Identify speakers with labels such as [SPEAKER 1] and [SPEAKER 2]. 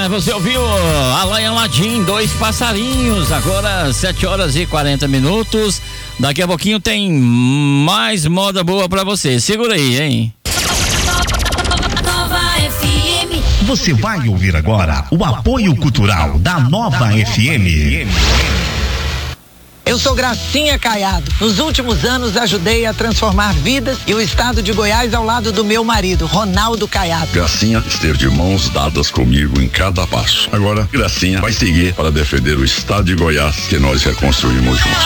[SPEAKER 1] Você ouviu Alain Aladim, Dois Passarinhos, agora 7h40. Daqui a pouquinho tem mais moda boa pra você. Segura aí, hein?
[SPEAKER 2] Nova FM.
[SPEAKER 3] Você vai ouvir agora o apoio cultural da Nova FM.
[SPEAKER 4] Eu sou Gracinha Caiado. Nos últimos anos ajudei a transformar vidas e o estado de Goiás ao lado do meu marido, Ronaldo Caiado.
[SPEAKER 5] Gracinha esteve de mãos dadas comigo em cada passo. Agora, Gracinha vai seguir para defender o estado de Goiás que nós reconstruímos juntos.